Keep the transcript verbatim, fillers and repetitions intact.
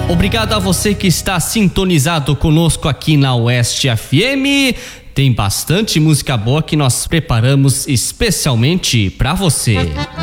Obrigado a você que está sintonizado conosco aqui na Oeste F M. Tem bastante música boa que nós preparamos especialmente para você.